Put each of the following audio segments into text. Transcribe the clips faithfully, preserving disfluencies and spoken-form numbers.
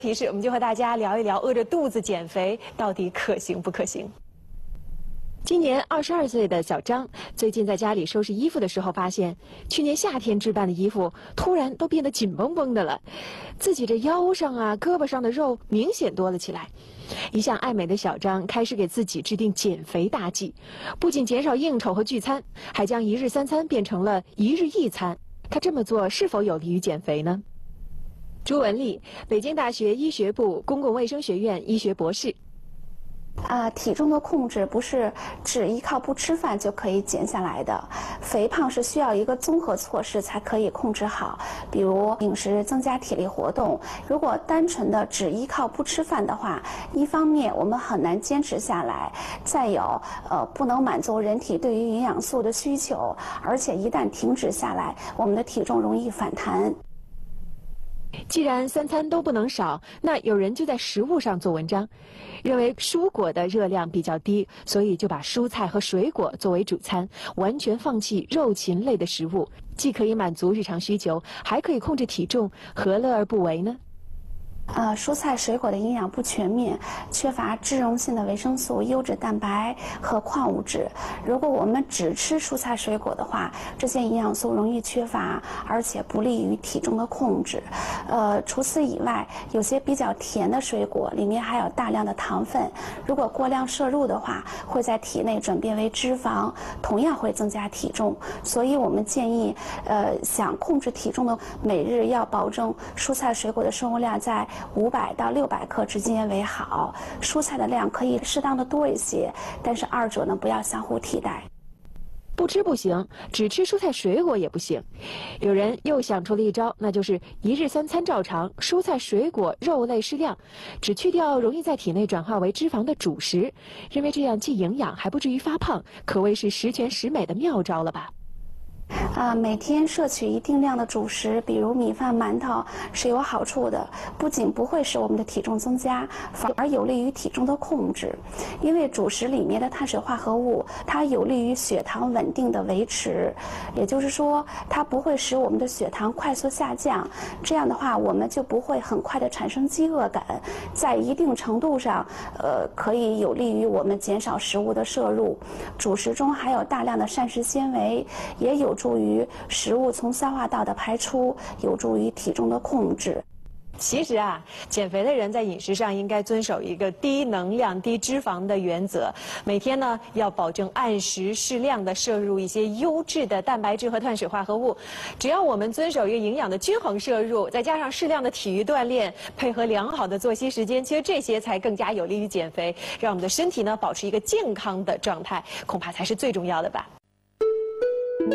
提示，我们就和大家聊一聊饿着肚子减肥到底可行不可行。今年二十二岁的小张，最近在家里收拾衣服的时候，发现去年夏天置办的衣服突然都变得紧绷绷的了，自己这腰上啊、胳膊上的肉明显多了起来。一向爱美的小张开始给自己制定减肥大计，不仅减少应酬和聚餐，还将一日三餐变成了一日一餐。他这么做是否有利于减肥呢？朱文丽，北京大学医学部公共卫生学院医学博士。 啊，体重的控制不是只依靠不吃饭就可以减下来的，肥胖是需要一个综合措施才可以控制好，比如饮食、增加体力活动。如果单纯的只依靠不吃饭的话，一方面我们很难坚持下来，再有呃不能满足人体对于营养素的需求，而且一旦停止下来，我们的体重容易反弹。 既然三餐都不能少，那有人就在食物上做文章，认为蔬果的热量比较低，所以就把蔬菜和水果作为主餐，完全放弃肉禽类的食物，既可以满足日常需求，还可以控制体重，何乐而不为呢？ 呃，蔬菜水果的营养不全面，缺乏脂溶性的维生素、优质蛋白和矿物质。如果我们只吃蔬菜水果的话，这些营养素容易缺乏，而且不利于体重的控制。呃，除此以外，有些比较甜的水果里面含有大量的糖分，如果过量摄入的话，会在体内转变为脂肪，同样会增加体重。所以我们建议，呃，想控制体重的，每日要保证蔬菜水果的摄入量在五百到六百克之间为好，蔬菜的量可以适当的多一些，但是二者呢不要相互替代。 不吃不行，只吃蔬菜水果也不行。有人又想出了一招，那就是一日三餐照常，蔬菜水果肉类适量，只去掉容易在体内转化为脂肪的主食，认为这样既营养还不至于发胖，可谓是十全十美的妙招了吧。 啊，每天摄取一定量的主食，比如米饭、馒头是有好处的，不仅不会使我们的体重增加，反而有利于体重的控制。因为主食里面的碳水化合物，它有利于血糖稳定的维持，也就是说，它不会使我们的血糖快速下降。这样的话，我们就不会很快的产生饥饿感，在一定程度上，呃，可以有利于我们减少食物的摄入。主食中含有大量的膳食纤维，也有助于食物从消化道的排出，有助于体重的控制。 其实啊，减肥的人在饮食上应该遵守一个低能量、低脂肪的原则。每天呢，要保证按时适量的摄入一些优质的蛋白质和碳水化合物。只要我们遵守一个营养的均衡摄入，再加上适量的体育锻炼，配合良好的作息时间，其实这些才更加有利于减肥，让我们的身体呢保持一个健康的状态，恐怕才是最重要的吧。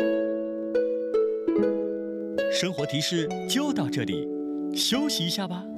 生活提示就到这里，休息一下吧。